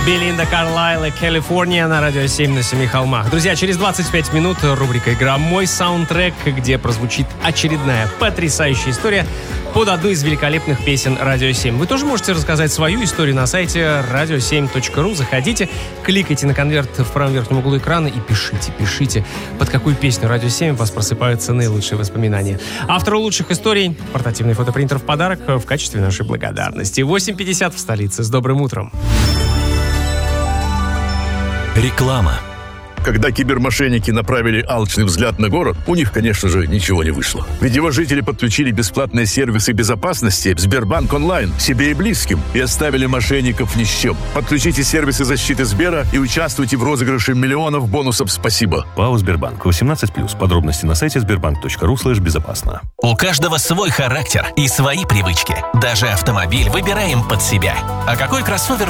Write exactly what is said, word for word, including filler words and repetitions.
Белинда Карлайл и Калифорния на радио семь на семи холмах. Друзья, через двадцать пять минут рубрика «Игра «Мой саундтрек», где прозвучит очередная потрясающая история под одну из великолепных песен «Радио семь». Вы тоже можете рассказать свою историю на сайте радио семь точка ру. Заходите, кликайте на конверт в правом верхнем углу экрана и пишите, пишите, под какую песню «Радио семь» у вас просыпаются наилучшие воспоминания. Автору лучших историй портативный фотопринтер в подарок в качестве нашей благодарности. восемь пятьдесят в столице. С добрым утром. Реклама. Когда кибермошенники направили алчный взгляд на город, у них, конечно же, ничего не вышло. Ведь его жители подключили бесплатные сервисы безопасности Сбербанк онлайн себе и близким и оставили мошенников ни с чем. Подключите сервисы защиты Сбера и участвуйте в розыгрыше миллионов бонусов «Спасибо». ПАО «Сбербанк». восемнадцать плюс. Подробности на сайте сбербанк точка ру слэш безопасно. У каждого свой характер и свои привычки. Даже автомобиль выбираем под себя. А какой кроссовер